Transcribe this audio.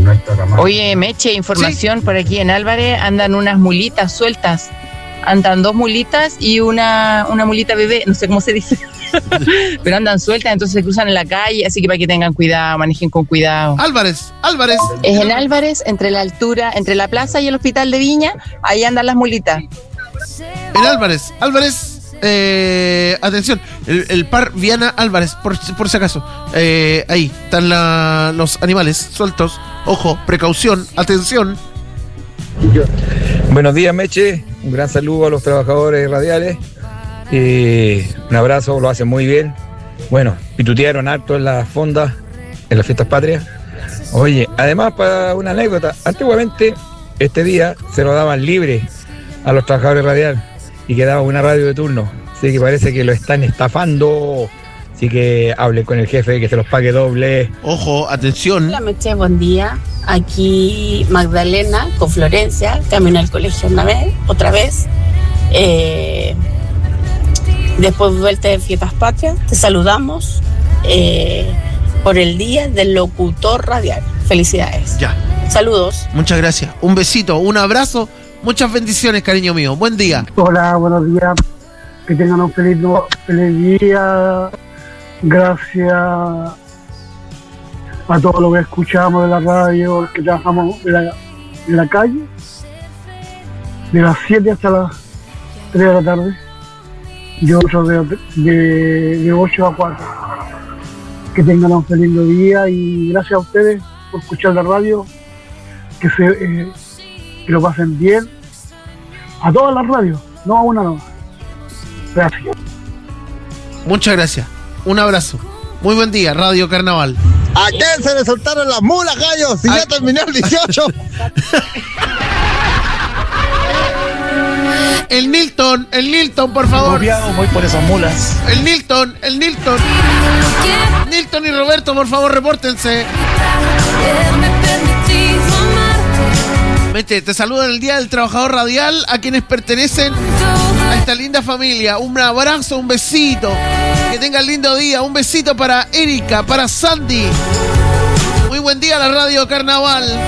Oye, Meche, información por aquí en Álvarez, andan unas mulitas sueltas. Andan 2 mulitas y una mulita bebé, no sé cómo se dice, pero andan sueltas, entonces se cruzan en la calle, así que para que tengan cuidado, manejen con cuidado. Álvarez. Es en Álvarez, entre la plaza y el hospital de Viña, ahí andan las mulitas. En Álvarez, atención, el par Viana Álvarez, por si acaso. Ahí están los animales sueltos. Ojo, precaución, atención. Buenos días, Meche. Un gran saludo a los trabajadores radiales. Un abrazo, lo hacen muy bien. Bueno, pitutearon harto en las fondas, en las fiestas patrias. Oye, además, para una anécdota, antiguamente este día se lo daban libre a los trabajadores radiales y quedaba una radio de turno. Así que parece que lo están estafando. Así que hablen con el jefe que se los pague doble. Ojo, atención. Hola, Meche, buen día. Aquí Magdalena con Florencia, camino al colegio otra vez. Después de vuelta de Fiestas Patrias, te saludamos por el Día del Locutor Radial. Felicidades. Ya. Saludos. Muchas gracias. Un besito, un abrazo. Muchas bendiciones, cariño mío. Buen día. Hola, buenos días. Que tengan un feliz día. Gracias a todos los que escuchamos de la radio, que trabajamos en la calle, de las 7 hasta las 3 de la tarde, y otros de 8 a 4. Que tengan un feliz día y gracias a ustedes por escuchar la radio, que lo pasen bien, a todas las radios, no a una nomás. Gracias. Muchas gracias. Un abrazo. Muy buen día, Radio Carnaval. ¿A quién se le soltaron las mulas, gallo? Si ya terminé el 18. El Nilton, por favor. Voy por esas mulas. El Nilton. Nilton y Roberto, por favor, repórtense. Vete, te saludo en el Día del Trabajador Radial a quienes pertenecen a esta linda familia. Un abrazo, un besito. Que tengan lindo día. Un besito para Erika, para Sandy. Muy buen día a la Radio Carnaval.